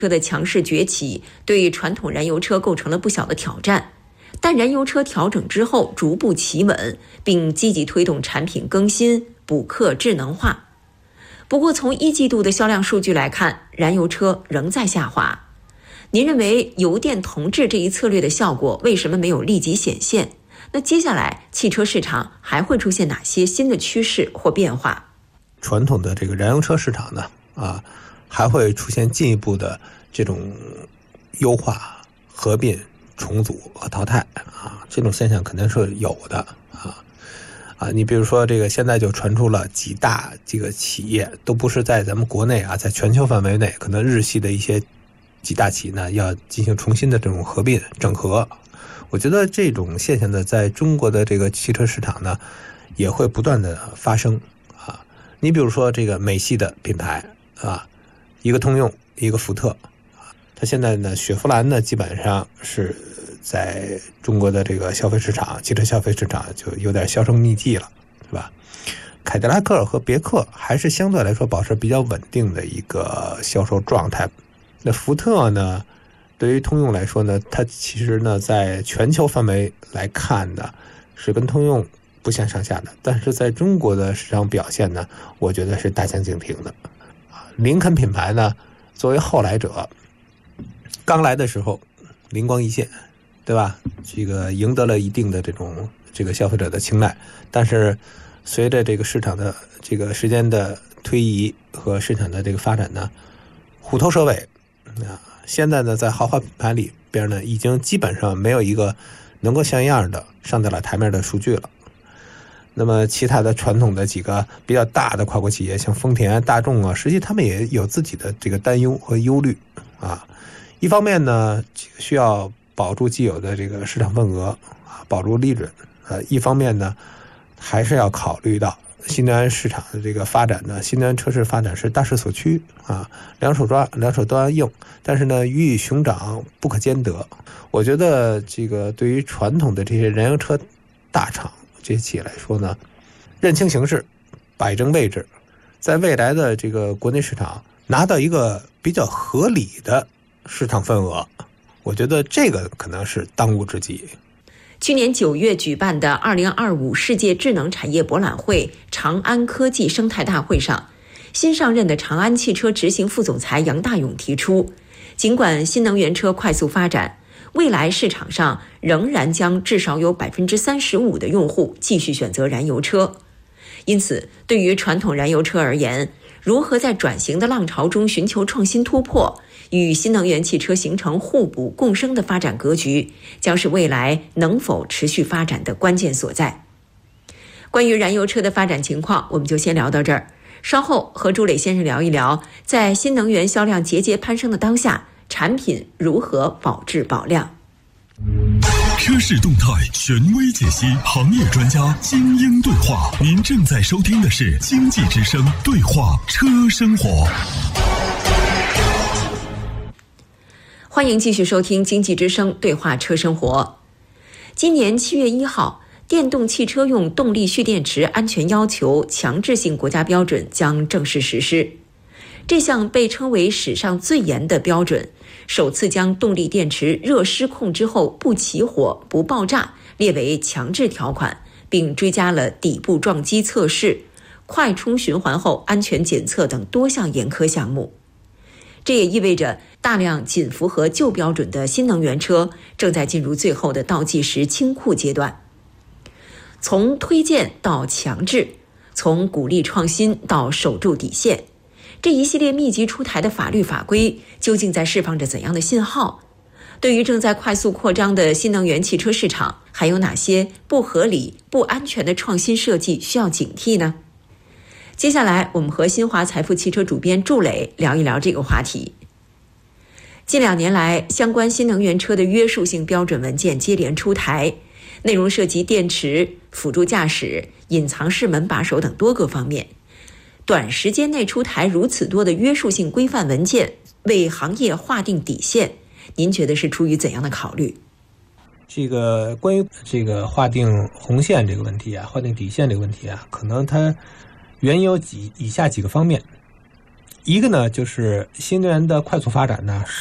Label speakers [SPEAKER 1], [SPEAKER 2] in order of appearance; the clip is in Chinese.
[SPEAKER 1] 车的强势崛起对传统燃油车构成了不小的挑战，但燃油车调整之后逐步企稳，并积极推动产品更新、补课智能化。不过，从1季度的销量数据来看，燃油车仍在下滑。您认为油电同质这一策略的效果为什么没有立即显现？那接下来汽车市场还会出现哪些新的趋势或变化？
[SPEAKER 2] 传统的这个燃油车市场呢，还会出现进一步的这种优化、合并、重组和淘汰这种现象肯定是有的你比如说这个现在就传出了几大这个企业，都不是在咱们国内在全球范围内，可能日系的一些几大企业呢要进行重新的这种合并整合。我觉得这种现象呢，在中国的这个汽车市场呢，也会不断的发生你比如说这个美系的品牌一个通用，一个福特它现在呢，雪佛兰呢基本上是在中国的这个消费市场，汽车消费市场就有点销声匿迹了，是吧？凯迪拉克和别克还是相对来说保持比较稳定的一个销售状态。那福特呢，对于通用来说呢，它其实呢在全球范围来看呢，是跟通用不相上下的，但是在中国的市场表现呢，我觉得是大相径庭的。林肯品牌呢，作为后来者，刚来的时候灵光一现，对吧？这个赢得了一定的这个消费者的青睐，但是随着这个市场的这个时间的推移和市场的这个发展呢，虎头蛇尾现在呢，在豪华品牌里边呢，已经基本上没有一个能够像样的上得了台面的数据了。那么其他的传统的几个比较大的跨国企业，像丰田、大众实际他们也有自己的这个担忧和忧虑一方面呢，需要保住既有的这个市场份额保住利润一方面呢，还是要考虑到新能源市场的这个发展呢，新能源车市发展是大势所趋两手抓，两手都要硬，但是呢，鱼与熊掌不可兼得。我觉得这个对于传统的这些燃油车大厂这些企业来说呢，认清形势，摆正位置，在未来的这个国内市场拿到一个比较合理的市场份额，我觉得这个可能是当务之急。
[SPEAKER 1] 去年9月举办的2025世界智能产业博览会长安科技生态大会上，新上任的长安汽车执行副总裁杨大勇提出，尽管新能源车快速发展，未来市场上仍然将至少有35%的用户继续选择燃油车。因此，对于传统燃油车而言，如何在转型的浪潮中寻求创新突破，与新能源汽车形成互补共生的发展格局，将是未来能否持续发展的关键所在。关于燃油车的发展情况，我们就先聊到这儿。稍后和朱磊先生聊一聊，在新能源销量节节攀升的当下，产品如何保质保量。
[SPEAKER 3] 车市动态，权威解析，行业专家精英对话。您正在收听的是经济之声对话车生活。
[SPEAKER 1] 欢迎继续收听经济之声对话车生活。今年7月1号，电动汽车用动力蓄电池安全要求强制性国家标准将正式实施。这项被称为史上最严的标准，首次将动力电池热失控之后不起火、不爆炸列为强制条款，并追加了底部撞击测试、快充循环后安全检测等多项严苛项目。这也意味着大量仅符合旧标准的新能源车正在进入最后的倒计时清库阶段。从推荐到强制，从鼓励创新到守住底线，这一系列密集出台的法律法规究竟在释放着怎样的信号？对于正在快速扩张的新能源汽车市场，还有哪些不合理、不安全的创新设计需要警惕呢？接下来我们和新华财富汽车主编祝磊聊一聊这个话题。近2年来，相关新能源车的约束性标准文件接连出台，内容涉及电池、辅助驾驶、隐藏式门把手等多个方面。短时间内出台如此多的约束性规范文件，为行业划定底线，您觉得是出于怎样的考虑？
[SPEAKER 2] 这个关于这个划定红线这个问题划定底线这个问题可能它原有以下几个方面。 一个呢，就是新能源的快速发展呢，